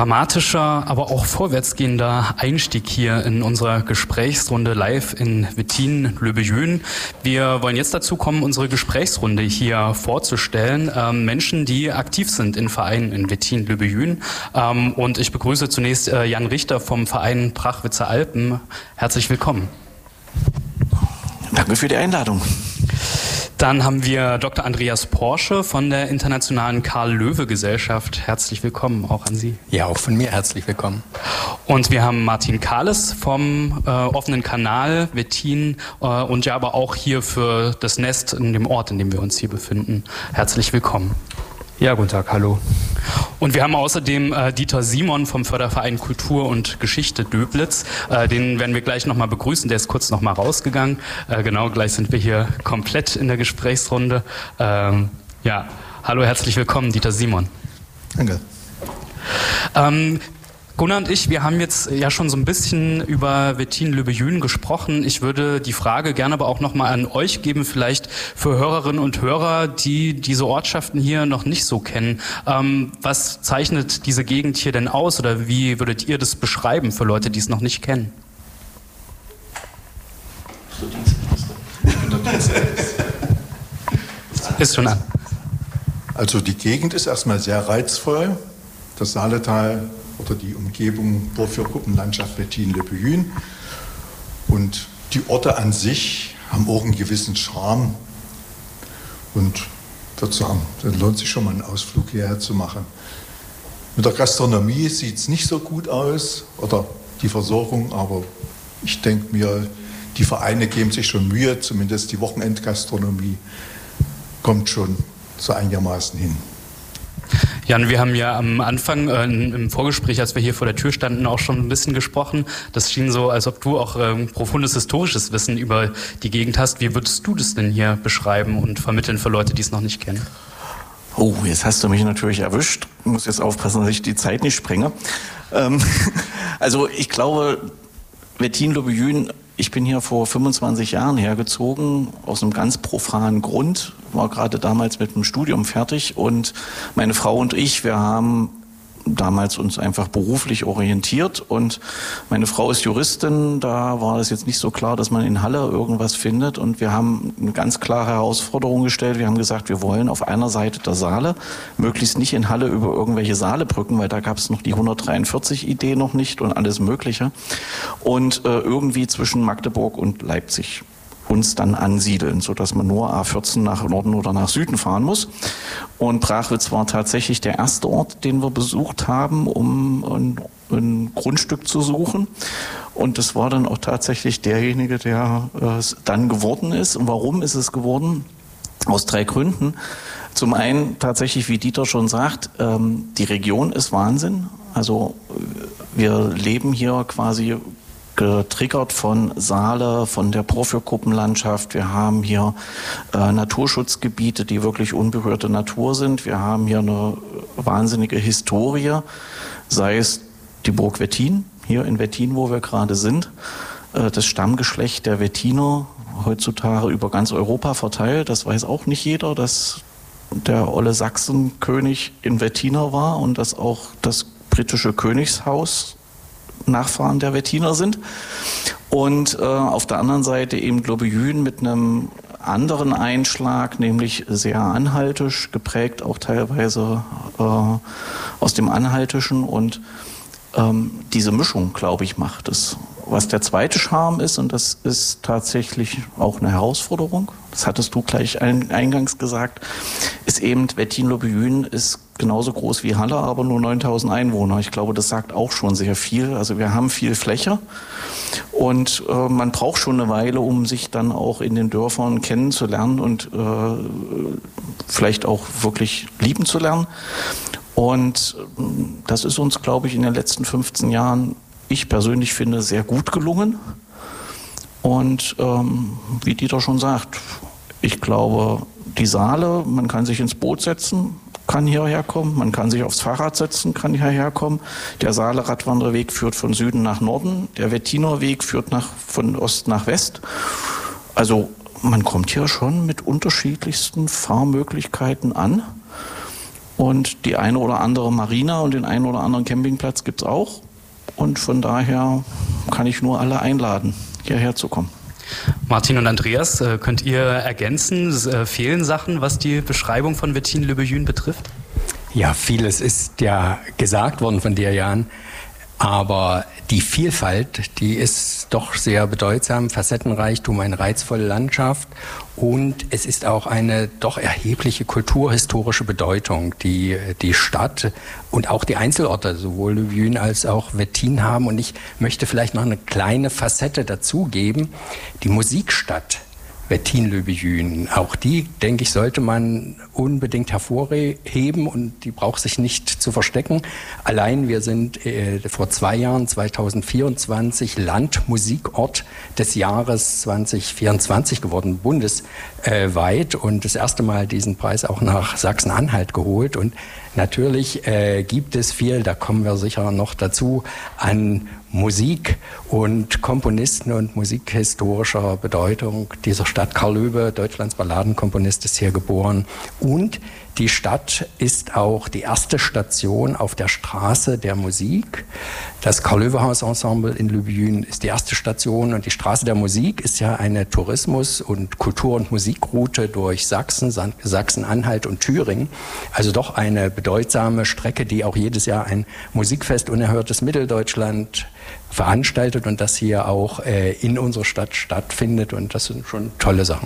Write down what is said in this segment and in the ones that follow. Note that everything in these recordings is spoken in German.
Dramatischer, aber auch vorwärtsgehender Einstieg hier in unserer Gesprächsrunde live in Wettin-Löbejün. Wir wollen jetzt dazu kommen, unsere Gesprächsrunde hier vorzustellen. Menschen, die aktiv sind in Vereinen in Wettin-Löbejün. Und ich begrüße zunächst Jan Richter vom Verein Prachwitzer Alpen. Herzlich willkommen. Danke für die Einladung. Dann haben wir Dr. Andreas Porsche von der Internationalen Karl-Löwe-Gesellschaft. Herzlich willkommen auch an Sie. Ja, auch von mir herzlich willkommen. Und wir haben Martin Kahles vom offenen Kanal Wettin und ja aber auch hier für das Nest in dem Ort, in dem wir uns hier befinden. Herzlich willkommen. Ja, guten Tag, hallo. Und wir haben außerdem Dieter Simon vom Förderverein Kultur und Geschichte Döblitz. Den werden wir gleich nochmal begrüßen. Der ist kurz nochmal rausgegangen. Genau, gleich sind wir hier komplett in der Gesprächsrunde. Ja, hallo, herzlich willkommen, Dieter Simon. Danke. Gunnar und ich, wir haben jetzt ja schon so ein bisschen über Wettin-Löbejün gesprochen. Ich würde die Frage gerne aber auch nochmal an euch geben, vielleicht für Hörerinnen und Hörer, die diese Ortschaften hier noch nicht so kennen. Was zeichnet diese Gegend hier denn aus oder wie würdet ihr das beschreiben für Leute, die es noch nicht kennen? Ist schon an. Also die Gegend ist erstmal sehr reizvoll. Das Saaletal oder die Umgebung Porphyr-Kuppenlandschaft Wettin-Löbejün. Und die Orte an sich haben auch einen gewissen Charme. Und ich würde sagen, dann lohnt sich schon mal einen Ausflug hierher zu machen. Mit der Gastronomie sieht es nicht so gut aus, oder die Versorgung, aber ich denke mir, die Vereine geben sich schon Mühe, zumindest die Wochenendgastronomie kommt schon so einigermaßen hin. Jan, wir haben ja am Anfang im Vorgespräch, als wir hier vor der Tür standen, auch schon ein bisschen gesprochen. Das schien so, als ob du auch profundes historisches Wissen über die Gegend hast. Wie würdest du das denn hier beschreiben und vermitteln für Leute, die es noch nicht kennen? Oh, jetzt hast du mich natürlich erwischt. Ich muss jetzt aufpassen, dass ich die Zeit nicht sprenge. Also ich glaube, Wettin-Löbejün, ich bin hier vor 25 Jahren hergezogen, aus einem ganz profanen Grund, war gerade damals mit dem Studium fertig und meine Frau und ich, wir haben damals uns einfach beruflich orientiert und meine Frau ist Juristin, da war es jetzt nicht so klar, dass man in Halle irgendwas findet und wir haben eine ganz klare Herausforderung gestellt. Wir haben gesagt, wir wollen auf einer Seite der Saale, möglichst nicht in Halle über irgendwelche Saalebrücken, weil da gab es noch die 143-Idee noch nicht und alles Mögliche und irgendwie zwischen Magdeburg und Leipzig uns dann ansiedeln, sodass man nur A14 nach Norden oder nach Süden fahren muss. Und Prachwitz war tatsächlich der erste Ort, den wir besucht haben, um ein Grundstück zu suchen. Und das war dann auch tatsächlich derjenige, der es dann geworden ist. Und warum ist es geworden? Aus 3 Gründen. Zum einen tatsächlich, wie Dieter schon sagt, die Region ist Wahnsinn. Also wir leben hier quasi getriggert von Saale, von der Porphyr-Kuppenlandschaft. Wir haben hier Naturschutzgebiete, die wirklich unberührte Natur sind. Wir haben hier eine wahnsinnige Historie, sei es die Burg Wettin, hier in Wettin, wo wir gerade sind. Das Stammgeschlecht der Wettiner, heutzutage über ganz Europa verteilt. Das weiß auch nicht jeder, dass der olle Sachsenkönig in Wettiner war und dass auch das britische Königshaus Nachfahren der Wettiner sind. Und auf der anderen Seite eben Löbejün mit einem anderen Einschlag, nämlich sehr anhaltisch, geprägt auch teilweise aus dem Anhaltischen. Und diese Mischung, glaube ich, macht es. Was der zweite Charme ist, und das ist tatsächlich auch eine Herausforderung, das hattest du gleich eingangs gesagt, ist eben, Wettin-Löbejün ist genauso groß wie Halle, aber nur 9.000 Einwohner. Ich glaube, das sagt auch schon sehr viel. Also wir haben viel Fläche und man braucht schon eine Weile, um sich dann auch in den Dörfern kennenzulernen und vielleicht auch wirklich lieben zu lernen. Und das ist uns, glaube ich, in den letzten 15 Jahren, ich persönlich finde, sehr gut gelungen. Und wie Dieter schon sagt, ich glaube, die Saale, man kann sich ins Boot setzen, kann hierher kommen, man kann sich aufs Fahrrad setzen, kann hierher kommen. Der Saale-Radwanderweg führt von Süden nach Norden, der Wettiner Weg führt von Ost nach West. Also man kommt hier schon mit unterschiedlichsten Fahrmöglichkeiten an. Und die eine oder andere Marina und den einen oder anderen Campingplatz gibt es auch. Und von daher kann ich nur alle einladen, hierher zu kommen. Martin und Andreas, könnt ihr ergänzen? Fehlen Sachen, was die Beschreibung von Wettin-Löbejün betrifft? Ja, vieles ist ja gesagt worden von dir, Jan. Aber die Vielfalt, die ist doch sehr bedeutsam, Facettenreichtum, eine reizvolle Landschaft und es ist auch eine doch erhebliche kulturhistorische Bedeutung, die die Stadt und auch die Einzelorte, sowohl Löbejün als auch Wettin haben. Und ich möchte vielleicht noch eine kleine Facette dazugeben, die Musikstadt Wettin-Löbejün. Auch die, denke ich, sollte man unbedingt hervorheben und die braucht sich nicht zu verstecken. Allein wir sind vor 2 Jahren, 2024, Landmusikort des Jahres 2024 geworden, bundesweit und das erste Mal diesen Preis auch nach Sachsen-Anhalt geholt. Und natürlich gibt es viel, da kommen wir sicher noch dazu, an Musik und Komponisten und musikhistorischer Bedeutung dieser Stadt. Karl Löbe, Deutschlands Balladenkomponist, ist hier geboren. Und die Stadt ist auch die erste Station auf der Straße der Musik. Das Karl-Löwe-Haus-Ensemble in Löbejün ist die erste Station und die Straße der Musik ist ja eine Tourismus- und Kultur- und Musikroute durch Sachsen, Sachsen-Anhalt und Thüringen. Also doch eine bedeutsame Strecke, die auch jedes Jahr ein Musikfest Unerhörtes Mitteldeutschland veranstaltet und das hier auch in unserer Stadt stattfindet und das sind schon tolle Sachen.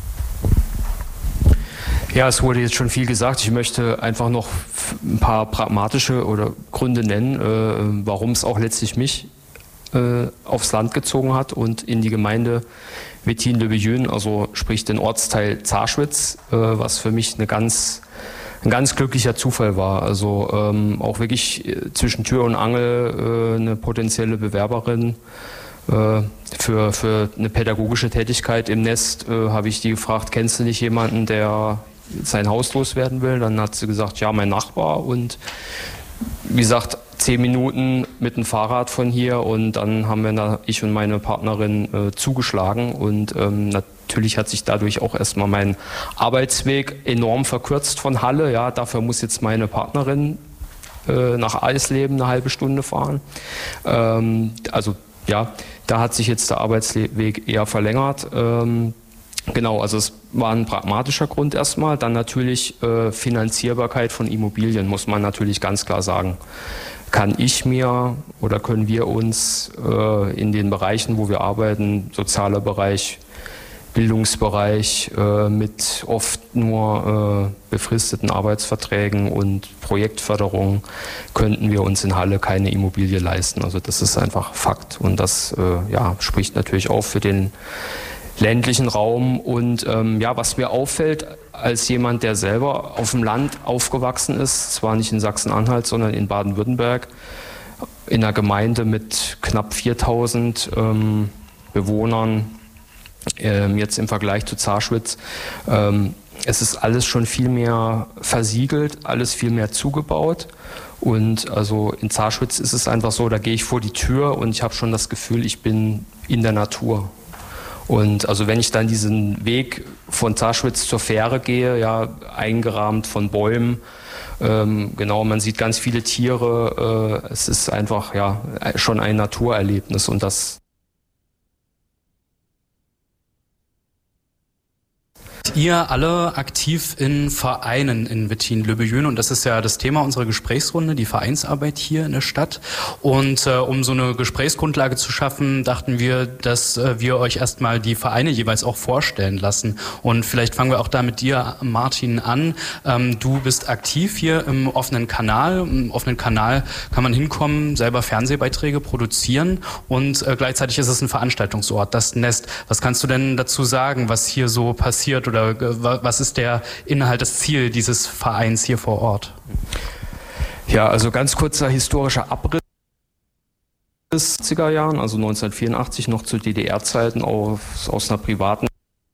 Ja, es wurde jetzt schon viel gesagt. Ich möchte einfach noch ein paar pragmatische oder Gründe nennen, warum es auch letztlich mich aufs Land gezogen hat und in die Gemeinde Wettin-Löbejün, also sprich den Ortsteil Zaschwitz, was für mich ein ganz glücklicher Zufall war. Also auch wirklich zwischen Tür und Angel eine potenzielle Bewerberin für eine pädagogische Tätigkeit im Nest, habe ich die gefragt, kennst du nicht jemanden, der sein Haus loswerden will? Dann hat sie gesagt, ja, mein Nachbar. Und wie gesagt, 10 Minuten mit dem Fahrrad von hier und dann haben wir ich und meine Partnerin zugeschlagen und natürlich hat sich dadurch auch erstmal mein Arbeitsweg enorm verkürzt von Halle. Ja, dafür muss jetzt meine Partnerin nach Eisleben eine halbe Stunde fahren. Also ja, da hat sich jetzt der Arbeitsweg eher verlängert. Genau, also es war ein pragmatischer Grund erstmal. Dann natürlich Finanzierbarkeit von Immobilien, muss man natürlich ganz klar sagen. Kann ich mir oder können wir uns in den Bereichen, wo wir arbeiten, sozialer Bereich, Bildungsbereich, mit oft nur befristeten Arbeitsverträgen und Projektförderung, könnten wir uns in Halle keine Immobilie leisten. Also das ist einfach Fakt und das spricht natürlich auch für den ländlichen Raum und was mir auffällt, als jemand, der selber auf dem Land aufgewachsen ist, zwar nicht in Sachsen-Anhalt, sondern in Baden-Württemberg, in einer Gemeinde mit knapp 4000 Bewohnern, jetzt im Vergleich zu Zaschwitz, es ist alles schon viel mehr versiegelt, alles viel mehr zugebaut. Und also in Zaschwitz ist es einfach so, da gehe ich vor die Tür und ich habe schon das Gefühl, ich bin in der Natur. Und also wenn ich dann diesen Weg von Zaschwitz zur Fähre gehe, ja, eingerahmt von Bäumen, genau, man sieht ganz viele Tiere, es ist einfach ja schon ein Naturerlebnis und das Ihr alle aktiv in Vereinen in Wettin-Löbejün und das ist ja das Thema unserer Gesprächsrunde, die Vereinsarbeit hier in der Stadt. Und um so eine Gesprächsgrundlage zu schaffen, dachten wir, dass wir euch erstmal die Vereine jeweils auch vorstellen lassen. Und vielleicht fangen wir auch da mit dir, Martin, an. Du bist aktiv hier im offenen Kanal. Im offenen Kanal kann man hinkommen, selber Fernsehbeiträge produzieren und gleichzeitig ist es ein Veranstaltungsort, das Nest. Was kannst du denn dazu sagen, was hier so passiert oder was ist der Inhalt, das Ziel dieses Vereins hier vor Ort? Ja, also ganz kurzer historischer Abriss des 70er Jahren, also 1984 noch zu DDR-Zeiten aus einer privaten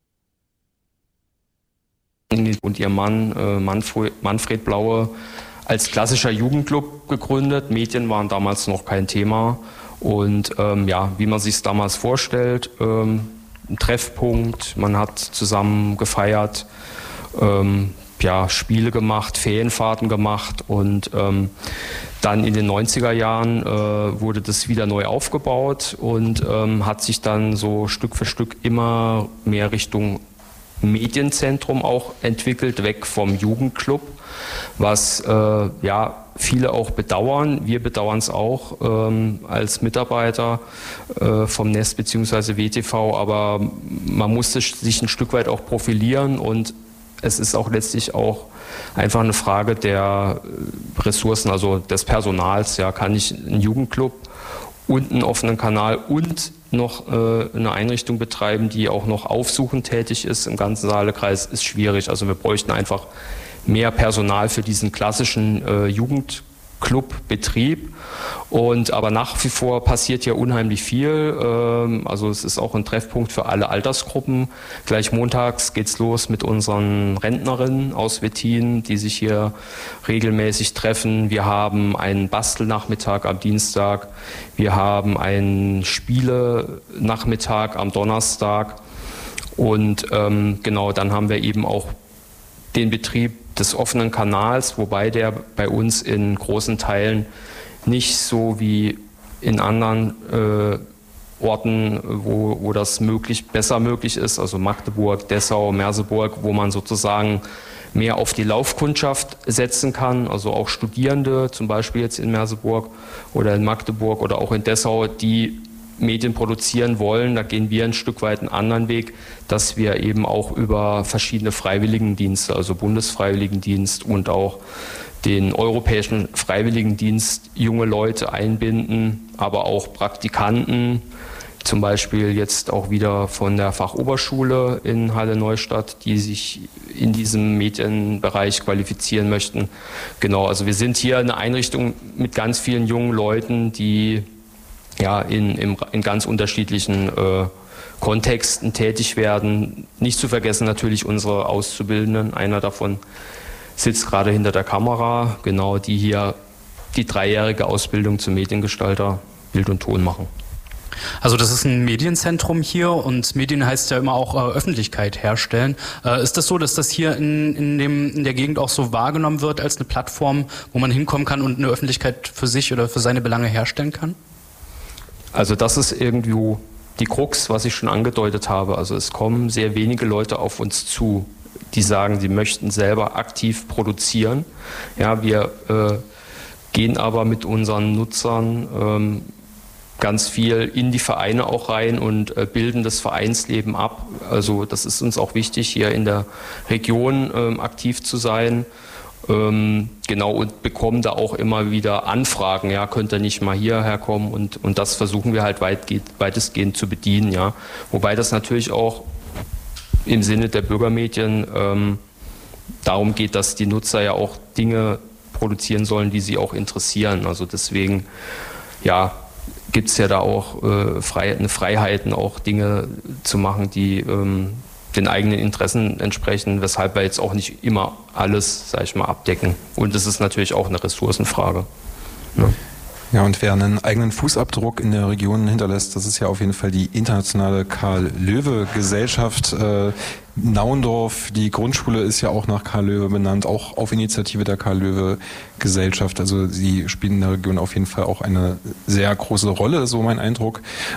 und ihr Mann Manfred Blaue als klassischer Jugendclub gegründet. Medien waren damals noch kein Thema und wie man sich es damals vorstellt, ein Treffpunkt, man hat zusammen gefeiert, Spiele gemacht, Ferienfahrten gemacht und dann in den 90er Jahren wurde das wieder neu aufgebaut und hat sich dann so Stück für Stück immer mehr Richtung Medienzentrum auch entwickelt, weg vom Jugendclub, was viele auch bedauern. Wir bedauern es auch als Mitarbeiter vom Nest bzw. WTV, aber man musste sich ein Stück weit auch profilieren und es ist auch letztlich auch einfach eine Frage der Ressourcen, also des Personals. Ja, kann ich einen Jugendclub und einen offenen Kanal und noch eine Einrichtung betreiben, die auch noch aufsuchend tätig ist im ganzen Saalekreis, ist schwierig. Also wir bräuchten einfach mehr Personal für diesen klassischen Jugendclub-Betrieb. Aber nach wie vor passiert ja unheimlich viel. Also es ist auch ein Treffpunkt für alle Altersgruppen. Gleich montags geht's los mit unseren Rentnerinnen aus Wettin, die sich hier regelmäßig treffen. Wir haben einen Bastelnachmittag am Dienstag. Wir haben einen Spielenachmittag am Donnerstag. Und dann haben wir eben auch den Betrieb des offenen Kanals, wobei der bei uns in großen Teilen nicht so wie in anderen Orten, wo das besser möglich ist, also Magdeburg, Dessau, Merseburg, wo man sozusagen mehr auf die Laufkundschaft setzen kann, also auch Studierende, zum Beispiel jetzt in Merseburg oder in Magdeburg oder auch in Dessau, die Medien produzieren wollen. Da gehen wir ein Stück weit einen anderen Weg, dass wir eben auch über verschiedene Freiwilligendienste, also Bundesfreiwilligendienst und auch den Europäischen Freiwilligendienst junge Leute einbinden, aber auch Praktikanten, zum Beispiel jetzt auch wieder von der Fachoberschule in Halle-Neustadt, die sich in diesem Medienbereich qualifizieren möchten. Genau, also wir sind hier eine Einrichtung mit ganz vielen jungen Leuten, die in ganz unterschiedlichen Kontexten tätig werden. Nicht zu vergessen natürlich unsere Auszubildenden. Einer davon sitzt gerade hinter der Kamera, genau, die hier die 3-jährige Ausbildung zum Mediengestalter Bild und Ton machen. Also das ist ein Medienzentrum hier und Medien heißt ja immer auch Öffentlichkeit herstellen. Ist das so, dass das hier in der Gegend auch so wahrgenommen wird als eine Plattform, wo man hinkommen kann und eine Öffentlichkeit für sich oder für seine Belange herstellen kann? Also das ist irgendwie die Krux, was ich schon angedeutet habe. Also es kommen sehr wenige Leute auf uns zu, die sagen, sie möchten selber aktiv produzieren. Ja, wir gehen aber mit unseren Nutzern ganz viel in die Vereine auch rein und bilden das Vereinsleben ab. Also das ist uns auch wichtig, hier in der Region aktiv zu sein. Und bekommen da auch immer wieder Anfragen, ja, könnt ihr nicht mal hierher kommen und das versuchen wir halt weitestgehend zu bedienen, ja. Wobei das natürlich auch im Sinne der Bürgermedien darum geht, dass die Nutzer ja auch Dinge produzieren sollen, die sie auch interessieren. Also deswegen, gibt es ja da auch Freiheiten, auch Dinge zu machen, die den eigenen Interessen entsprechen, weshalb wir jetzt auch nicht immer alles, sag ich mal, abdecken. Und das ist natürlich auch eine Ressourcenfrage. Ne? Ja, und wer einen eigenen Fußabdruck in der Region hinterlässt, das ist ja auf jeden Fall die internationale Karl-Löwe-Gesellschaft. Naundorf, die Grundschule ist ja auch nach Karl Löwe benannt, auch auf Initiative der Karl-Löwe-Gesellschaft. Also sie spielen in der Region auf jeden Fall auch eine sehr große Rolle, so mein Eindruck.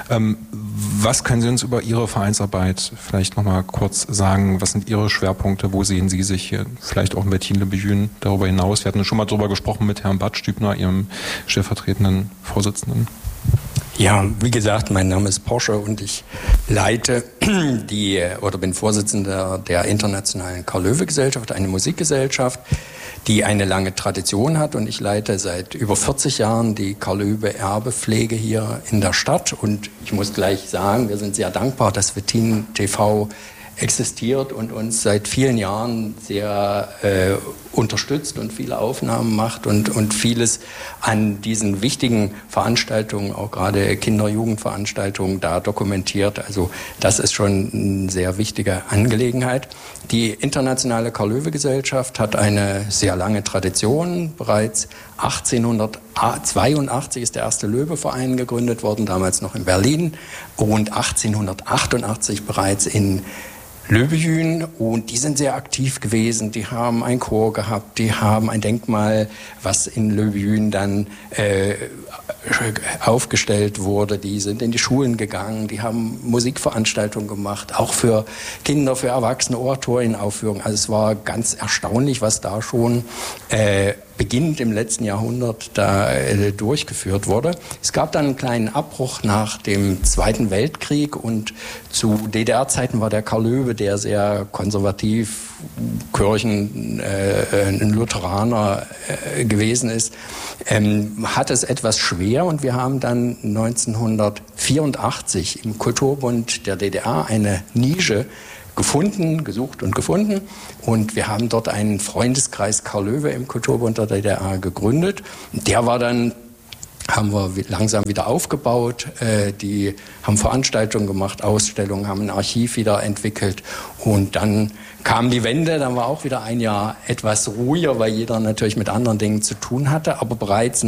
Was können Sie uns über Ihre Vereinsarbeit vielleicht nochmal kurz sagen? Was sind Ihre Schwerpunkte? Wo sehen Sie sich hier vielleicht auch in Wettin-Le darüber hinaus? Wir hatten schon mal darüber gesprochen mit Herrn Badstübner, Ihrem stellvertretenden Vorsitzenden. Ja, wie gesagt, mein Name ist Porsche und ich leite bin Vorsitzender der Internationalen Karl-Löwe-Gesellschaft, eine Musikgesellschaft, die eine lange Tradition hat, und ich leite seit über 40 Jahren die Karl-Löwe-Erbepflege hier in der Stadt. Und ich muss gleich sagen, wir sind sehr dankbar, dass Wettin TV existiert und uns seit vielen Jahren sehr unterstützt und viele Aufnahmen macht und vieles an diesen wichtigen Veranstaltungen, auch gerade Kinder-Jugendveranstaltungen, da dokumentiert. Also das ist schon eine sehr wichtige Angelegenheit. Die Internationale Karl-Löwe-Gesellschaft hat eine sehr lange Tradition. Bereits 1882 ist der erste Löwe-Verein gegründet worden, damals noch in Berlin, und 1888 bereits in Löbejün, und die sind sehr aktiv gewesen. Die haben einen Chor gehabt, die haben ein Denkmal, was in Löbejün dann aufgestellt wurde. Die sind in die Schulen gegangen, die haben Musikveranstaltungen gemacht, auch für Kinder, für Erwachsene, Oratorienaufführungen. Also es war ganz erstaunlich, was da schon beginnend im letzten Jahrhundert da durchgeführt wurde. Es gab dann einen kleinen Abbruch nach dem Zweiten Weltkrieg, und zu DDR-Zeiten war der Karl Löwe, der sehr konservativ, ein Lutheraner gewesen ist, hat es etwas schwer, und wir haben dann 1984 im Kulturbund der DDR eine Nische gesucht und gefunden. Und wir haben dort einen Freundeskreis Karl Löwe im Kulturbund der DDR gegründet. Der war dann, haben wir langsam wieder aufgebaut. Die haben Veranstaltungen gemacht, Ausstellungen, haben ein Archiv wieder entwickelt. Und dann kam die Wende, dann war auch wieder ein Jahr etwas ruhiger, weil jeder natürlich mit anderen Dingen zu tun hatte. Aber bereits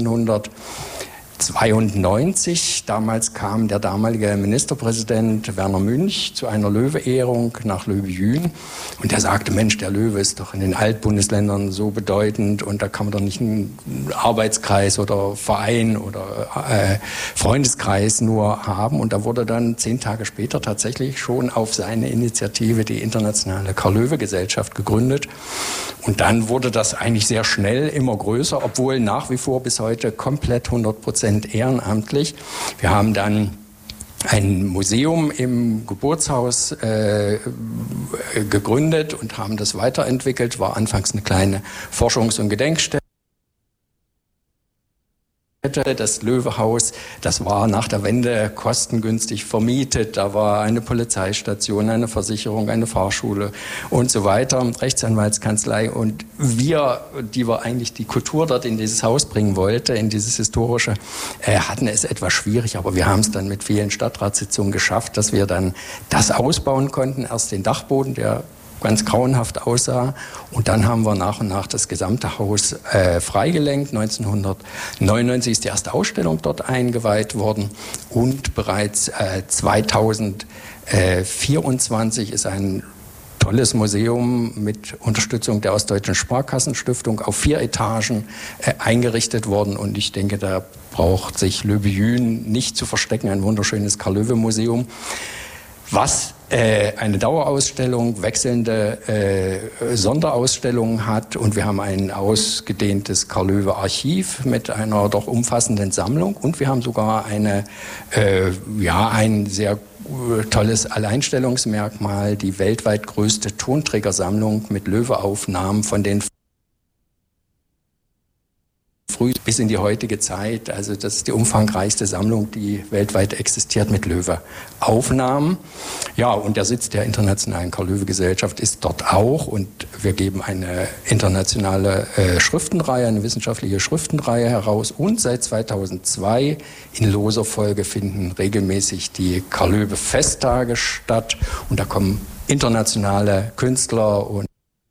1992, damals kam der damalige Ministerpräsident Werner Münch zu einer Löwe-Ehrung nach Löbejün, und der sagte, Mensch, der Löwe ist doch in den Altbundesländern so bedeutend, und da kann man doch nicht einen Arbeitskreis oder Verein oder Freundeskreis nur haben. Und da wurde dann 10 Tage später tatsächlich schon auf seine Initiative die Internationale Karl-Löwe-Gesellschaft gegründet. Und dann wurde das eigentlich sehr schnell immer größer, obwohl nach wie vor bis heute komplett 100% ehrenamtlich. Wir haben dann ein Museum im Geburtshaus gegründet und haben das weiterentwickelt. War anfangs eine kleine Forschungs- und Gedenkstätte. Das Löwehaus, das war nach der Wende kostengünstig vermietet. Da war eine Polizeistation, eine Versicherung, eine Fahrschule und so weiter, Rechtsanwaltskanzlei. Und wir, die wir eigentlich die Kultur dort in dieses Haus bringen wollten, in dieses Historische, hatten es etwas schwierig. Aber wir haben es dann mit vielen Stadtratssitzungen geschafft, dass wir dann das ausbauen konnten. Erst den Dachboden, der ganz grauenhaft aussah. Und dann haben wir nach und nach das gesamte Haus freigelenkt. 1999 ist die erste Ausstellung dort eingeweiht worden. Und bereits 2024 ist ein tolles Museum mit Unterstützung der Ostdeutschen Sparkassenstiftung auf 4 Etagen eingerichtet worden. Und ich denke, da braucht sich Löbejün nicht zu verstecken. Ein wunderschönes Karl-Löwe-Museum, was eine Dauerausstellung, wechselnde Sonderausstellungen hat, und wir haben ein ausgedehntes Karl-Löwe-Archiv mit einer doch umfassenden Sammlung, und wir haben sogar ein sehr tolles Alleinstellungsmerkmal, die weltweit größte Tonträgersammlung mit Löwe-Aufnahmen von den früh bis in die heutige Zeit. Also das ist die umfangreichste Sammlung, die weltweit existiert, mit Löwe-Aufnahmen. Ja, und der Sitz der Internationalen Karl-Löwe-Gesellschaft ist dort auch, und wir geben eine internationale Schriftenreihe, eine wissenschaftliche Schriftenreihe heraus, und seit 2002 in loser Folge finden regelmäßig die Karl-Löwe-Festtage statt, und da kommen internationale Künstler und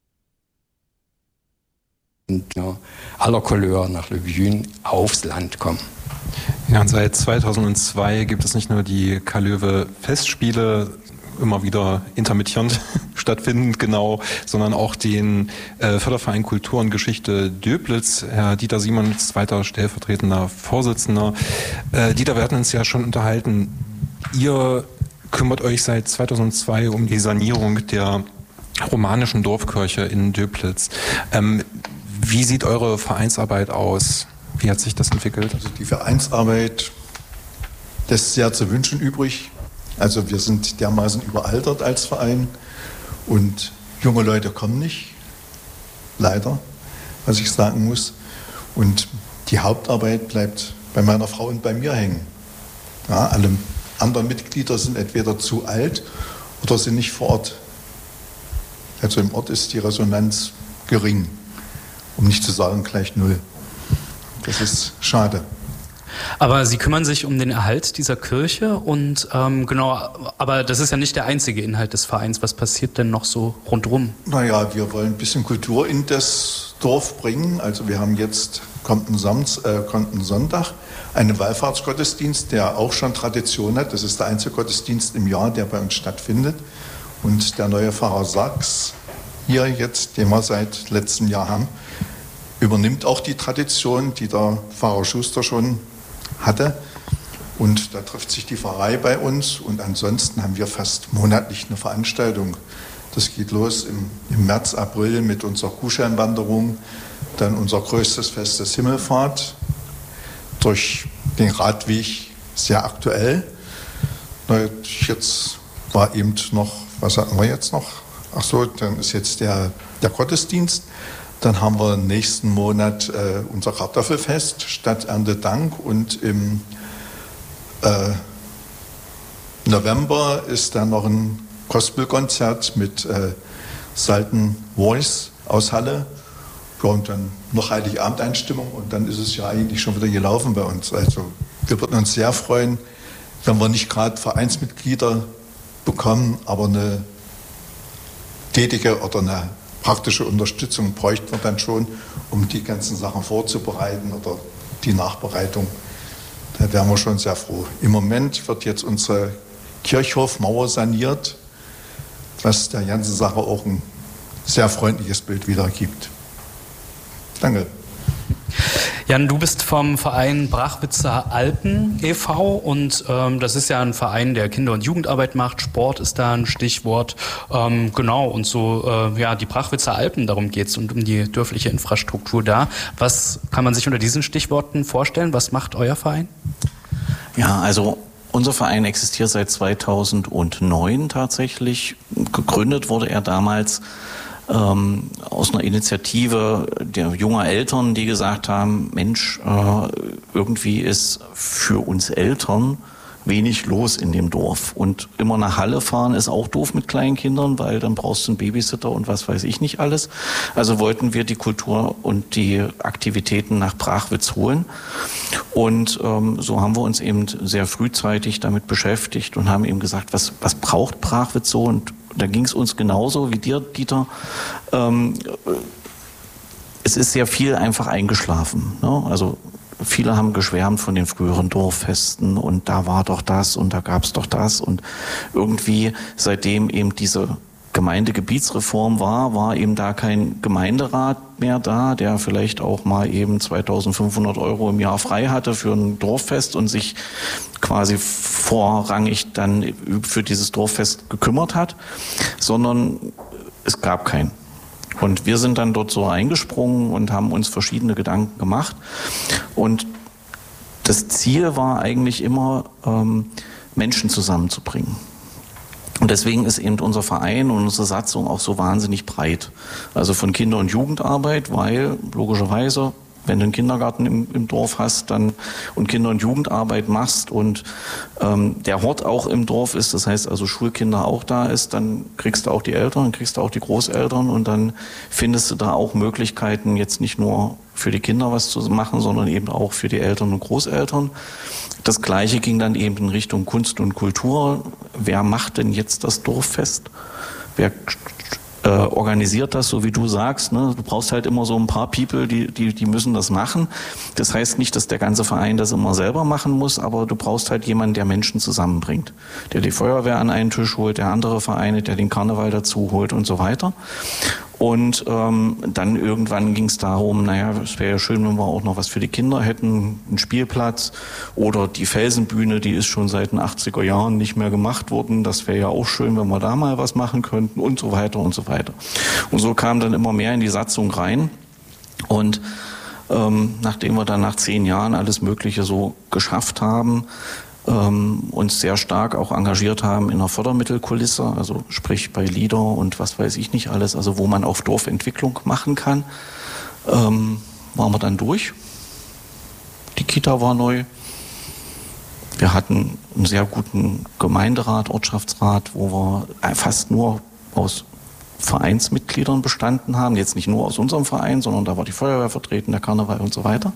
aller Couleur nach Löbejün aufs Land kommen. Ja, und seit 2002 gibt es nicht nur die Karl-Löwe-Festspiele, immer wieder intermittierend stattfindend, genau, sondern auch den Förderverein Kultur und Geschichte Döblitz. Herr Dieter Simon ist zweiter stellvertretender Vorsitzender. Dieter, wir hatten uns ja schon unterhalten. Ihr kümmert euch seit 2002 um die Sanierung der romanischen Dorfkirche in Döblitz. Wie sieht eure Vereinsarbeit aus? Wie hat sich das entwickelt? Also die Vereinsarbeit lässt sehr zu wünschen übrig. Also wir sind dermaßen überaltert als Verein, und junge Leute kommen nicht, leider, was ich sagen muss. Und die Hauptarbeit bleibt bei meiner Frau und bei mir hängen. Ja, alle anderen Mitglieder sind entweder zu alt oder sind nicht vor Ort. Also im Ort ist die Resonanz gering, um nicht zu sagen gleich 0. Das ist schade. Aber Sie kümmern sich um den Erhalt dieser Kirche, und aber das ist ja nicht der einzige Inhalt des Vereins. Was passiert denn noch so rundherum? Naja, wir wollen ein bisschen Kultur in das Dorf bringen. Also wir haben jetzt, kommt ein Sonntag, einen Wallfahrtsgottesdienst, der auch schon Tradition hat. Das ist der einzige Gottesdienst im Jahr, der bei uns stattfindet. Und der neue Pfarrer Sachs, hier jetzt, den wir seit letztem Jahr haben, übernimmt auch die Tradition, die der Pfarrer Schuster schon hatte. Und da trifft sich die Pfarrei bei uns und ansonsten haben wir fast monatlich eine Veranstaltung. Das geht los im März, April mit unserer Kuhscheinwanderung, dann unser größtes Fest des Himmelfahrt, durch den Radweg sehr aktuell. Jetzt war eben noch, was hatten wir jetzt noch? Ach so, dann ist jetzt der Gottesdienst. Dann haben wir nächsten Monat unser Kartoffelfest statt Erntedank und im November ist dann noch ein Gospelkonzert mit Salten Voice aus Halle. Ja, und dann noch Heiligabend-Einstimmung und dann ist es ja eigentlich schon wieder gelaufen bei uns. Also wir würden uns sehr freuen, wenn wir nicht gerade Vereinsmitglieder bekommen, aber eine tätige oder eine praktische Unterstützung bräuchten wir dann schon, um die ganzen Sachen vorzubereiten oder die Nachbereitung. Da wären wir schon sehr froh. Im Moment wird jetzt unsere Kirchhofmauer saniert, was der ganzen Sache auch ein sehr freundliches Bild wiedergibt. Danke. Jan, du bist vom Verein Brachwitzer Alpen e.V. und das ist ja ein Verein, der Kinder- und Jugendarbeit macht. Sport ist da ein Stichwort. Genau, und so die Brachwitzer Alpen, darum geht es und um die dörfliche Infrastruktur da. Was kann man sich unter diesen Stichworten vorstellen? Was macht euer Verein? Ja, also unser Verein existiert seit 2009 tatsächlich. Gegründet wurde er damals aus einer Initiative der junger Eltern, die gesagt haben, Mensch, irgendwie ist für uns Eltern wenig los in dem Dorf. Und immer nach Halle fahren ist auch doof mit kleinen Kindern, weil dann brauchst du einen Babysitter und was weiß ich nicht alles. Also wollten wir die Kultur und die Aktivitäten nach Brachwitz holen. Und so haben wir uns eben sehr frühzeitig damit beschäftigt und haben eben gesagt, was braucht Brachwitz so? Und da ging es uns genauso wie dir, Dieter. Es ist sehr viel einfach eingeschlafen. Ne? Also viele haben geschwärmt von den früheren Dorffesten und da war doch das und da gab es doch das. Und irgendwie, seitdem eben diese Gemeindegebietsreform war eben da kein Gemeinderat mehr da, der vielleicht auch mal eben 2.500 € im Jahr frei hatte für ein Dorffest und sich quasi vorrangig dann für dieses Dorffest gekümmert hat, sondern es gab keinen. Und wir sind dann dort so eingesprungen und haben uns verschiedene Gedanken gemacht. Und das Ziel war eigentlich immer, Menschen zusammenzubringen. Und deswegen ist eben unser Verein und unsere Satzung auch so wahnsinnig breit. Also von Kinder- und Jugendarbeit, weil logischerweise, wenn du einen Kindergarten im Dorf hast dann und Kinder- und Jugendarbeit machst und der Hort auch im Dorf ist, das heißt also Schulkinder auch da ist, dann kriegst du auch die Eltern, dann kriegst du auch die Großeltern und dann findest du da auch Möglichkeiten, jetzt nicht nur für die Kinder was zu machen, sondern eben auch für die Eltern und Großeltern. Das Gleiche ging dann eben in Richtung Kunst und Kultur. Wer macht denn jetzt das Dorffest? Wer organisiert das, so wie du sagst? Ne? Du brauchst halt immer so ein paar People, die müssen das machen. Das heißt nicht, dass der ganze Verein das immer selber machen muss, aber du brauchst halt jemanden, der Menschen zusammenbringt. Der die Feuerwehr an einen Tisch holt, der andere Vereine, der den Karneval dazu holt und so weiter. Und dann irgendwann ging es darum, naja, es wäre ja schön, wenn wir auch noch was für die Kinder hätten, einen Spielplatz oder die Felsenbühne, die ist schon seit den 80er Jahren nicht mehr gemacht worden. Das wäre ja auch schön, wenn wir da mal was machen könnten und so weiter und so weiter. Und so kam dann immer mehr in die Satzung rein. Und nachdem wir dann nach 10 Jahren alles Mögliche so geschafft haben, uns sehr stark auch engagiert haben in der Fördermittelkulisse, also sprich bei LEADER und was weiß ich nicht alles, also wo man auf Dorfentwicklung machen kann, waren wir dann durch. Die Kita war neu. Wir hatten einen sehr guten Gemeinderat, Ortschaftsrat, wo wir fast nur aus Vereinsmitgliedern bestanden haben, jetzt nicht nur aus unserem Verein, sondern da war die Feuerwehr vertreten, der Karneval und so weiter.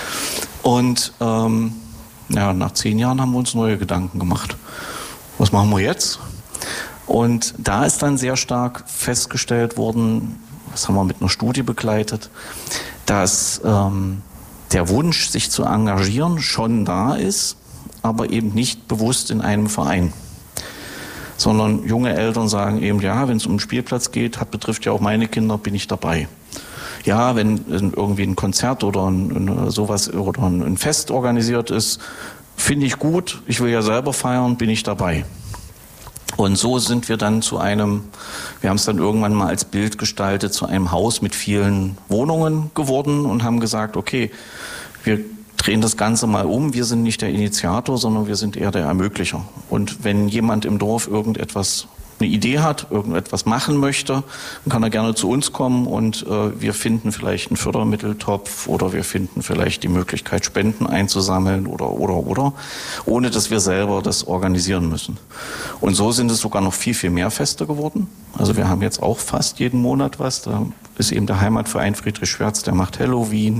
Und nach 10 Jahren haben wir uns neue Gedanken gemacht. Was machen wir jetzt? Und da ist dann sehr stark festgestellt worden, das haben wir mit einer Studie begleitet, dass der Wunsch, sich zu engagieren, schon da ist, aber eben nicht bewusst in einem Verein. sondern junge Eltern sagen eben, ja, wenn es um den Spielplatz geht, betrifft ja auch meine Kinder, bin ich dabei. Ja, wenn irgendwie ein Konzert oder sowas oder ein Fest organisiert ist, finde ich gut, ich will ja selber feiern, bin ich dabei. Und so sind wir dann wir haben es dann irgendwann mal als Bild gestaltet, zu einem Haus mit vielen Wohnungen geworden und haben gesagt, okay, wir drehen das Ganze mal um. Wir sind nicht der Initiator, sondern wir sind eher der Ermöglicher. Und wenn jemand im Dorf eine Idee hat, irgendetwas machen möchte, dann kann er gerne zu uns kommen und wir finden vielleicht einen Fördermitteltopf oder wir finden vielleicht die Möglichkeit, Spenden einzusammeln oder, ohne dass wir selber das organisieren müssen. Und so sind es sogar noch viel, viel mehr Feste geworden. Also wir haben jetzt auch fast jeden Monat was. Da ist eben der Heimatverein Friedrich Schwertz, der macht Halloween.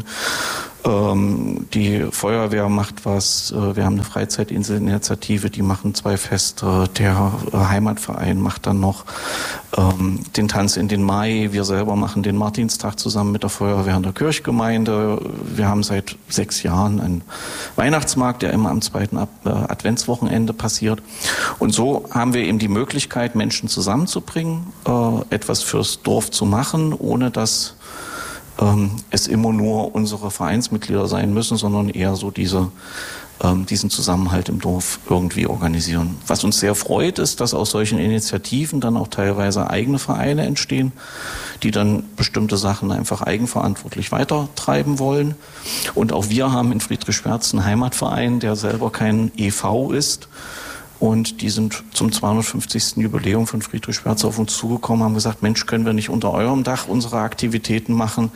Die Feuerwehr macht was. Wir haben eine Freizeitinselinitiative, die machen 2 Feste. Der Heimatverein macht dann noch den Tanz in den Mai. Wir selber machen den Martinstag zusammen mit der Feuerwehr in der Kirchgemeinde. Wir haben seit 6 Jahren einen Weihnachtsmarkt, der immer am 2. Adventswochenende passiert. Und so haben wir eben die Möglichkeit, Menschen zusammenzubringen, etwas fürs Dorf zu machen, ohne dass es immer nur unsere Vereinsmitglieder sein müssen, sondern eher so diesen Zusammenhalt im Dorf irgendwie organisieren. Was uns sehr freut, ist, dass aus solchen Initiativen dann auch teilweise eigene Vereine entstehen, die dann bestimmte Sachen einfach eigenverantwortlich weitertreiben wollen. Und auch wir haben in Friedrich Schwertz einen Heimatverein, der selber kein e.V. ist. Und die sind zum 250. Jubiläum von Friedrich Schwertz auf uns zugekommen, haben gesagt, Mensch, können wir nicht unter eurem Dach unsere Aktivitäten machen?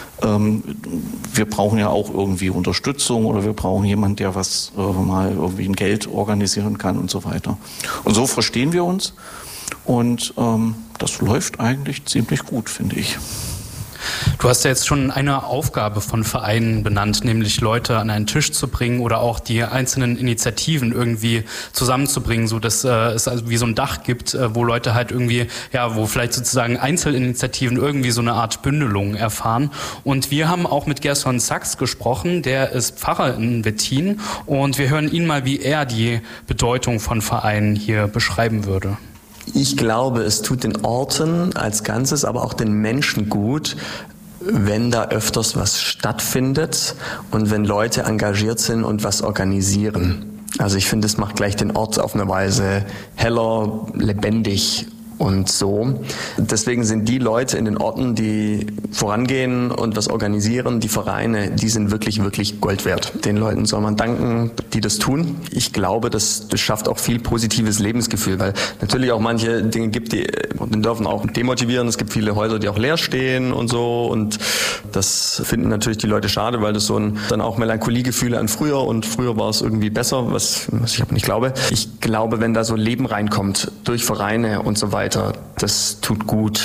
Wir brauchen ja auch irgendwie Unterstützung oder wir brauchen jemanden, der mal irgendwie ein Geld organisieren kann und so weiter. Und so verstehen wir uns und das läuft eigentlich ziemlich gut, finde ich. Du hast ja jetzt schon eine Aufgabe von Vereinen benannt, nämlich Leute an einen Tisch zu bringen oder auch die einzelnen Initiativen irgendwie zusammenzubringen, so dass es also wie so ein Dach gibt, wo Leute halt irgendwie, ja, wo vielleicht sozusagen Einzelinitiativen irgendwie so eine Art Bündelung erfahren. Und wir haben auch mit Gerson Sachs gesprochen, der ist Pfarrer in Wettin und wir hören ihn mal, wie er die Bedeutung von Vereinen hier beschreiben würde. Ich glaube, es tut den Orten als Ganzes, aber auch den Menschen gut, wenn da öfters was stattfindet und wenn Leute engagiert sind und was organisieren. Also ich finde, es macht gleich den Ort auf eine Weise heller, lebendig und so. Deswegen sind die Leute in den Orten, die vorangehen und was organisieren, die Vereine, die sind wirklich, wirklich Gold wert. Den Leuten soll man danken, die das tun. Ich glaube, das schafft auch viel positives Lebensgefühl, weil natürlich auch manche Dinge gibt, die den Dörfern auch demotivieren. Es gibt viele Häuser, die auch leer stehen und so und das finden natürlich die Leute schade, weil das so dann auch Melancholiegefühle an früher und früher war es irgendwie besser, was ich aber nicht glaube. Ich glaube, wenn da so Leben reinkommt durch Vereine und so weiter, das tut gut.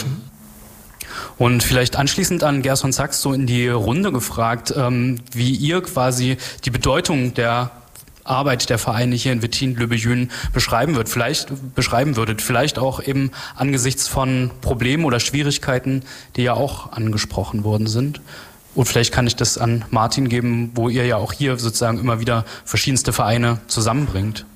Und vielleicht anschließend an Gerson Sachs so in die Runde gefragt, wie ihr quasi die Bedeutung der Arbeit der Vereine hier in Wettin-Löbejün beschreiben würdet. Vielleicht auch eben angesichts von Problemen oder Schwierigkeiten, die ja auch angesprochen worden sind. Und vielleicht kann ich das an Martin geben, wo ihr ja auch hier sozusagen immer wieder verschiedenste Vereine zusammenbringt.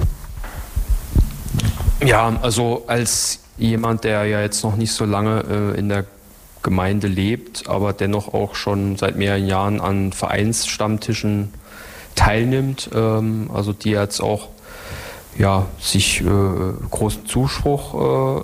Ja, also als jemand, der ja jetzt noch nicht so lange in der Gemeinde lebt, aber dennoch auch schon seit mehreren Jahren an Vereinsstammtischen teilnimmt, also die jetzt auch sich großen Zuspruch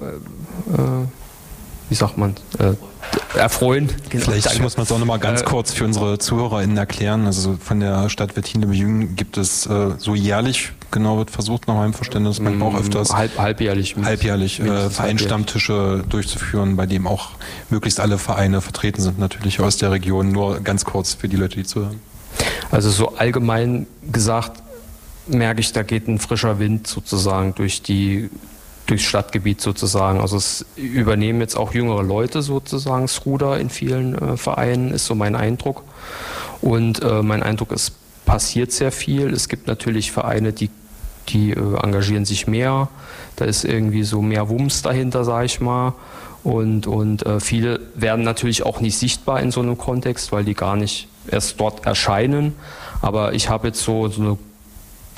erfreuen. Genau, vielleicht danke. Muss man es auch nochmal ganz kurz für unsere ZuhörerInnen erklären. Also von der Stadt Wettin-Löbejün gibt es so jährlich, genau wird versucht nach meinem Verständnis, manchmal auch öfters halbjährlich Vereinsstammtische durchzuführen, bei dem auch möglichst alle Vereine vertreten sind, natürlich aus der Region. Nur ganz kurz für die Leute, die zuhören. Also so allgemein gesagt merke ich, da geht ein frischer Wind sozusagen durchs Stadtgebiet sozusagen. Also es übernehmen jetzt auch jüngere Leute sozusagen das Ruder in vielen Vereinen, ist so mein Eindruck. Und mein Eindruck ist, passiert sehr viel. Es gibt natürlich Vereine, die engagieren sich mehr. Da ist irgendwie so mehr Wumms dahinter, sag ich mal. Und viele werden natürlich auch nicht sichtbar in so einem Kontext, weil die gar nicht erst dort erscheinen. Aber ich habe jetzt so eine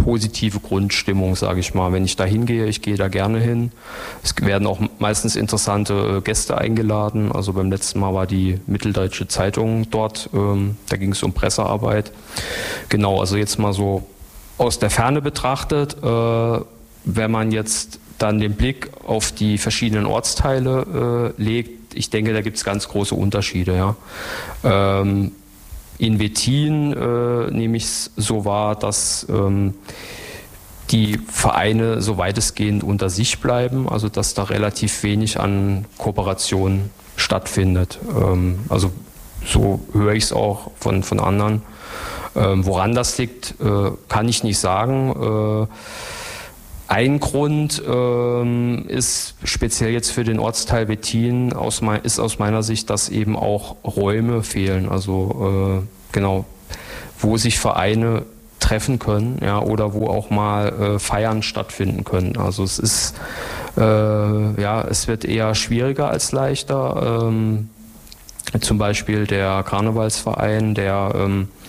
positive Grundstimmung, sage ich mal. Wenn ich da hingehe, ich gehe da gerne hin. Es werden auch meistens interessante Gäste eingeladen. Also beim letzten Mal war die Mitteldeutsche Zeitung dort. Da ging es um Pressearbeit. Genau, also jetzt mal so aus der Ferne betrachtet, wenn man jetzt dann den Blick auf die verschiedenen Ortsteile legt, ich denke, da gibt es ganz große Unterschiede. Ja. In Wettin nehme ich es so wahr, dass die Vereine so weitestgehend unter sich bleiben, also dass da relativ wenig an Kooperation stattfindet. Also so höre ich es auch von anderen. Woran das liegt, kann ich nicht sagen. Ein Grund ist speziell jetzt für den Ortsteil Wettin ist aus meiner Sicht, dass eben auch Räume fehlen, also genau, wo sich Vereine treffen können, ja, oder wo auch mal Feiern stattfinden können. Also es ist es wird eher schwieriger als leichter. Zum Beispiel der Karnevalsverein, der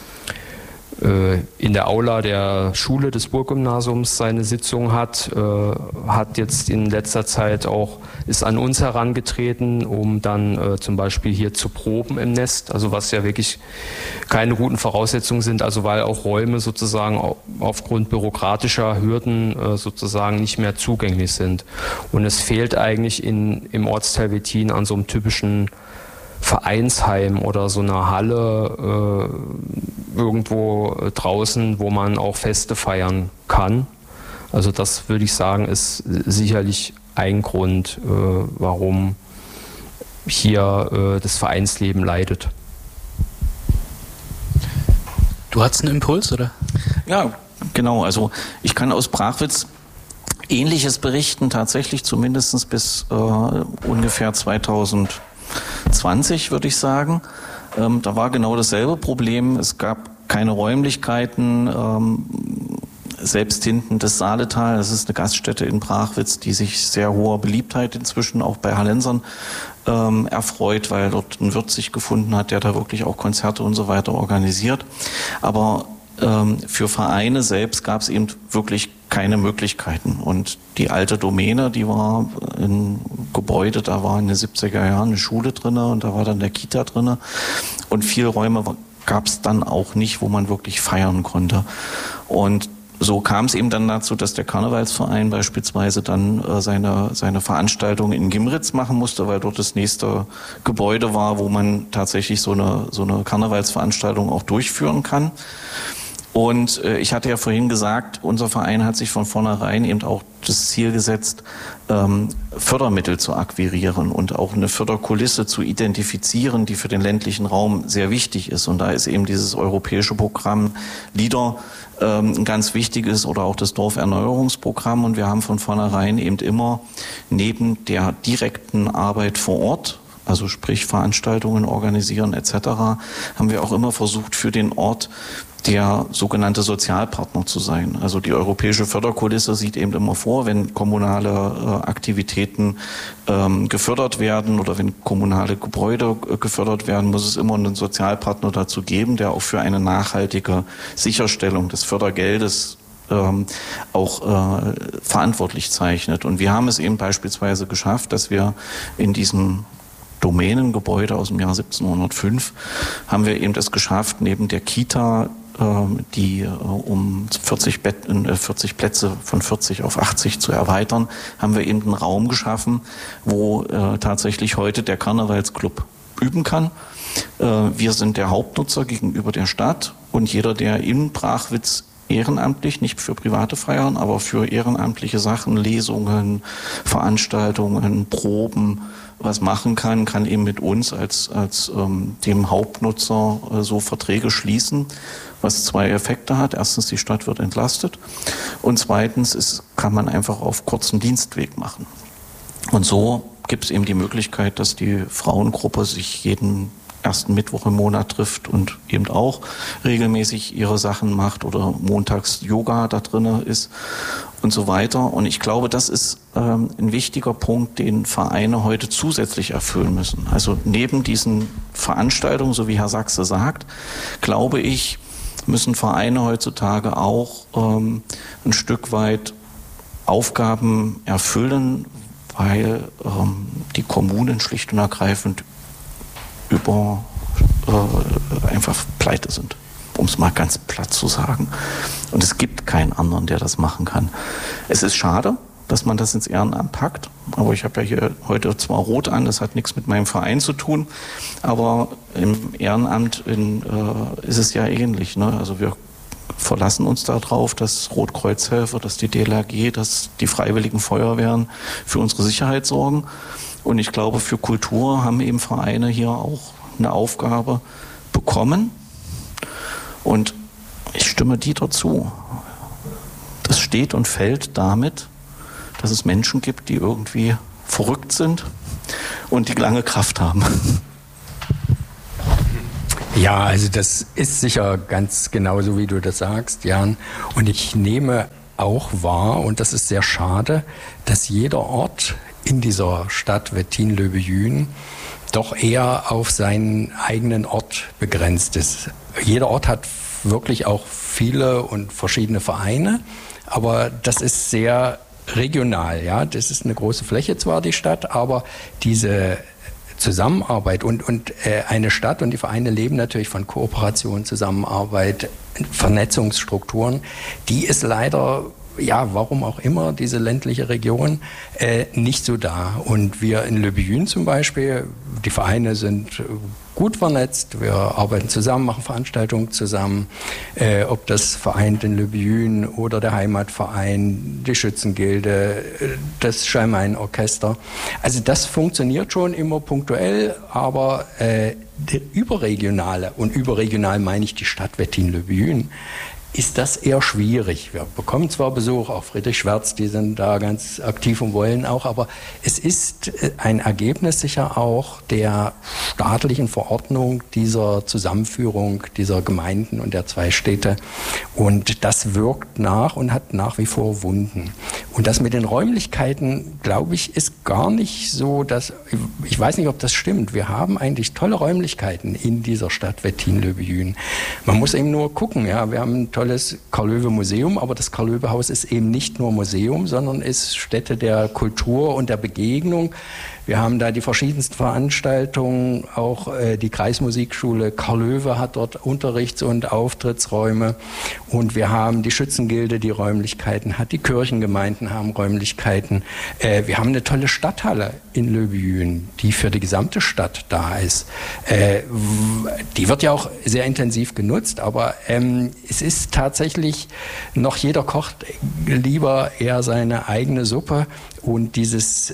in der Aula der Schule des Burggymnasiums seine Sitzung hat jetzt in letzter Zeit ist an uns herangetreten, um dann zum Beispiel hier zu proben im Nest, also was ja wirklich keine guten Voraussetzungen sind, also weil auch Räume sozusagen aufgrund bürokratischer Hürden sozusagen nicht mehr zugänglich sind. Und es fehlt eigentlich im Ortsteil Wettin an so einem typischen Vereinsheim oder so einer Halle irgendwo draußen, wo man auch Feste feiern kann. Also das würde ich sagen, ist sicherlich ein Grund, warum hier das Vereinsleben leidet. Du hattest einen Impuls, oder? Ja, genau. Also ich kann aus Brachwitz Ähnliches berichten, tatsächlich zumindest bis ungefähr 2020, würde ich sagen. Da war genau dasselbe Problem. Es gab keine Räumlichkeiten. Selbst hinten das Saaletal, das ist eine Gaststätte in Brachwitz, die sich sehr hoher Beliebtheit inzwischen auch bei Hallensern erfreut, weil dort ein Wirt sich gefunden hat, der da wirklich auch Konzerte und so weiter organisiert. Aber für Vereine selbst gab es eben wirklich keine Möglichkeiten. Und die alte Domäne, die war ein Gebäude, da war in den 70er Jahren eine Schule drin und da war dann der Kita drin. Und viele Räume gab es dann auch nicht, wo man wirklich feiern konnte. Und so kam es eben dann dazu, dass der Karnevalsverein beispielsweise dann seine Veranstaltung in Gimritz machen musste, weil dort das nächste Gebäude war, wo man tatsächlich so eine Karnevalsveranstaltung auch durchführen kann. Und ich hatte ja vorhin gesagt, unser Verein hat sich von vornherein eben auch das Ziel gesetzt, Fördermittel zu akquirieren und auch eine Förderkulisse zu identifizieren, die für den ländlichen Raum sehr wichtig ist. Und da ist eben dieses europäische Programm LEADER ein ganz wichtiges oder auch das Dorferneuerungsprogramm. Und wir haben von vornherein eben immer neben der direkten Arbeit vor Ort, also sprich Veranstaltungen organisieren etc., haben wir auch immer versucht, für den Ort der sogenannte Sozialpartner zu sein. Also die europäische Förderkulisse sieht eben immer vor, wenn kommunale Aktivitäten gefördert werden oder wenn kommunale Gebäude gefördert werden, muss es immer einen Sozialpartner dazu geben, der auch für eine nachhaltige Sicherstellung des Fördergeldes auch verantwortlich zeichnet. Und wir haben es eben beispielsweise geschafft, dass wir in diesem Domänengebäude aus dem Jahr 1705 haben wir eben es geschafft, neben der Kita, die um 40 Plätze von 40 auf 80 zu erweitern, haben wir eben einen Raum geschaffen, wo tatsächlich heute der Karnevalsclub üben kann. Wir sind der Hauptnutzer gegenüber der Stadt und jeder, der in Brachwitz ehrenamtlich, nicht für private Feiern, aber für ehrenamtliche Sachen, Lesungen, Veranstaltungen, Proben, was machen kann, kann eben mit uns als dem Hauptnutzer so Verträge schließen, was zwei Effekte hat. Erstens, die Stadt wird entlastet und zweitens kann man einfach auf kurzen Dienstweg machen. Und so gibt es eben die Möglichkeit, dass die Frauengruppe sich jeden ersten Mittwoch im Monat trifft und eben auch regelmäßig ihre Sachen macht oder montags Yoga da drin ist und so weiter. Und ich glaube, das ist ein wichtiger Punkt, den Vereine heute zusätzlich erfüllen müssen. Also neben diesen Veranstaltungen, so wie Herr Sachse sagt, glaube ich, müssen Vereine heutzutage auch ein Stück weit Aufgaben erfüllen, weil die Kommunen schlicht und ergreifend einfach pleite sind, um es mal ganz platt zu sagen. Und es gibt keinen anderen, der das machen kann. Es ist schade, dass man das ins Ehrenamt packt, aber ich habe ja hier heute zwar rot an, das hat nichts mit meinem Verein zu tun, aber im Ehrenamt ist es ja ähnlich, ne? Also wir verlassen uns darauf, dass Rotkreuzhelfer, dass die DLRG, dass die Freiwilligen Feuerwehren für unsere Sicherheit sorgen. Und ich glaube, für Kultur haben eben Vereine hier auch eine Aufgabe bekommen. Und ich stimme Dieter zu. Das steht und fällt damit, dass es Menschen gibt, die irgendwie verrückt sind und die lange Kraft haben. Ja, also das ist sicher ganz genauso, wie du das sagst, Jan. Und ich nehme auch wahr, und das ist sehr schade, dass jeder Ort in dieser Stadt Wettin-Löbejün doch eher auf seinen eigenen Ort begrenzt ist. Jeder Ort hat wirklich auch viele und verschiedene Vereine, aber das ist sehr regional. Ja? Das ist eine große Fläche zwar, die Stadt, aber diese Zusammenarbeit und eine Stadt und die Vereine leben natürlich von Kooperation, Zusammenarbeit, Vernetzungsstrukturen, die ist leider, ja, warum auch immer, diese ländliche Region nicht so da. Und wir in Löbejün zum Beispiel, die Vereine sind gut vernetzt, wir arbeiten zusammen, machen Veranstaltungen zusammen, ob das Verein in Löbejün oder der Heimatverein, die Schützengilde, das Schalmein-Orchester. Also das funktioniert schon immer punktuell, aber der überregionale, und überregional meine ich die Stadt Wettin-Löbejün, ist das eher schwierig. Wir bekommen zwar Besuch, auch Friedrich Schwerz, die sind da ganz aktiv und wollen auch, aber es ist ein Ergebnis sicher auch der staatlichen Verordnung dieser Zusammenführung dieser Gemeinden und der zwei Städte. Und das wirkt nach und hat nach wie vor Wunden. Und das mit den Räumlichkeiten, glaube ich, ist gar nicht so, dass, ich weiß nicht, ob das stimmt. Wir haben eigentlich tolle Räumlichkeiten in dieser Stadt Wettin-Löbejün. Man muss eben nur gucken, ja, wir haben ein tolles Karl-Löwe-Museum, aber das Karl-Löwe-Haus ist eben nicht nur Museum, sondern ist Stätte der Kultur und der Begegnung. Wir haben da die verschiedensten Veranstaltungen, auch die Kreismusikschule Karl Löwe hat dort Unterrichts- und Auftrittsräume und wir haben die Schützengilde, die Räumlichkeiten hat, die Kirchengemeinden haben Räumlichkeiten. Wir haben eine tolle Stadthalle in Löbejün, die für die gesamte Stadt da ist. Die wird ja auch sehr intensiv genutzt, aber es ist tatsächlich noch, jeder kocht lieber eher seine eigene Suppe und dieses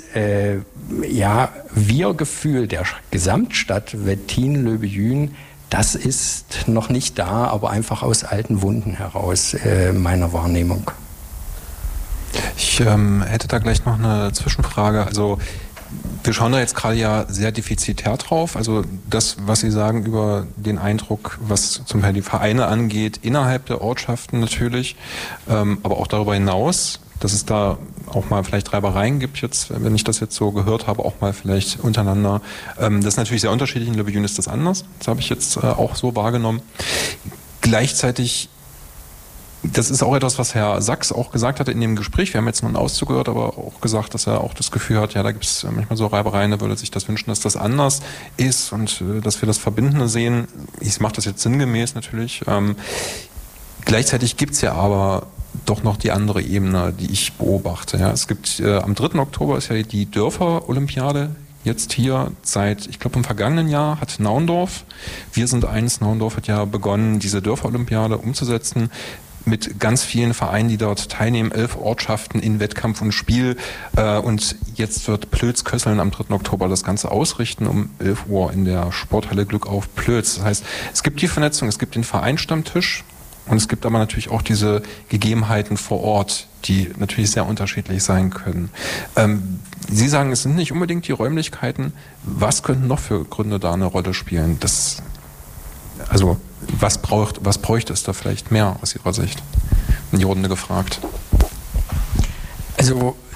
Wir-Gefühl der Gesamtstadt Wettin-Löbejün, das ist noch nicht da, aber einfach aus alten Wunden heraus meiner Wahrnehmung. Ich hätte da gleich noch eine Zwischenfrage. Also wir schauen da jetzt gerade ja sehr defizitär drauf. Also das, was Sie sagen über den Eindruck, was zum Beispiel die Vereine angeht, innerhalb der Ortschaften natürlich, aber auch darüber hinaus, dass es da auch mal vielleicht Reibereien gibt jetzt, wenn ich das jetzt so gehört habe, auch mal vielleicht untereinander. Das ist natürlich sehr unterschiedlich. In Löbejün ist das anders. Das habe ich jetzt auch so wahrgenommen. Gleichzeitig, das ist auch etwas, was Herr Sachs auch gesagt hatte in dem Gespräch. Wir haben jetzt nur einen Auszug gehört, aber auch gesagt, dass er auch das Gefühl hat, ja, da gibt es manchmal so Reibereien, er würde sich das wünschen, dass das anders ist und dass wir das Verbindende sehen. Ich mache das jetzt sinngemäß natürlich. Gleichzeitig gibt es ja aber doch noch die andere Ebene, die ich beobachte. Ja, es gibt am 3. Oktober ist ja die Dörfer-Olympiade jetzt hier seit, ich glaube im vergangenen Jahr hat Naundorf, wir sind eins, Naundorf hat ja begonnen, diese Dörfer-Olympiade umzusetzen mit ganz vielen Vereinen, die dort teilnehmen, 11 Ortschaften in Wettkampf und Spiel und jetzt wird Plötz-Kösseln am 3. Oktober das Ganze ausrichten um 11 Uhr in der Sporthalle Glück auf Plötz. Das heißt, es gibt die Vernetzung, es gibt den Vereinsstammtisch, und es gibt aber natürlich auch diese Gegebenheiten vor Ort, die natürlich sehr unterschiedlich sein können. Sie sagen, es sind nicht unbedingt die Räumlichkeiten. Was könnten noch für Gründe da eine Rolle spielen? Also was bräuchte es da vielleicht mehr aus Ihrer Sicht? In die Runde gefragt. Also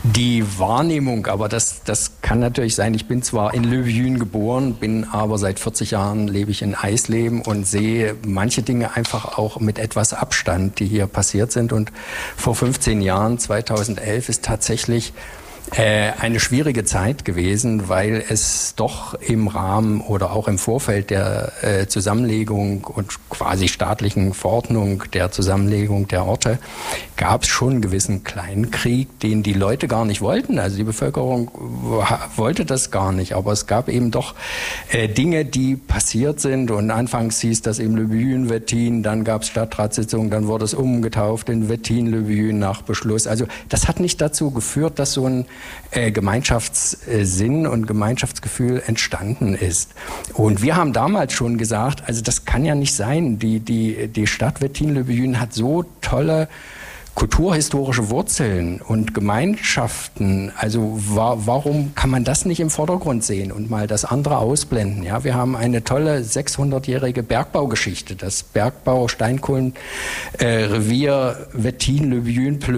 Die Wahrnehmung, aber das kann natürlich sein. Ich bin zwar in Le Vieux geboren, bin aber seit 40 Jahren lebe ich in Eisleben und sehe manche Dinge einfach auch mit etwas Abstand, die hier passiert sind. Und vor 15 Jahren, 2011, ist tatsächlich eine schwierige Zeit gewesen, weil es doch im Rahmen oder auch im Vorfeld der Zusammenlegung und quasi staatlichen Verordnung der Zusammenlegung der Orte gab es schon einen gewissen Kleinkrieg, den die Leute gar nicht wollten. Also die Bevölkerung wollte das gar nicht, aber es gab eben doch Dinge, die passiert sind und anfangs hieß das eben Le Vieux, Wettin, dann gab es Stadtratssitzungen, dann wurde es umgetauft in Wettin, Le Vieux nach Beschluss. Also das hat nicht dazu geführt, dass so ein Gemeinschaftssinn und Gemeinschaftsgefühl entstanden ist. Und wir haben damals schon gesagt, also das kann ja nicht sein. Die Stadt Wettin-Le Vieux hat so tolle kulturhistorische Wurzeln und Gemeinschaften. Also warum kann man das nicht im Vordergrund sehen und mal das andere ausblenden? Ja, wir haben eine tolle 600-jährige Bergbaugeschichte. Das Bergbau-Steinkohlenrevier Wettin-Le Vieux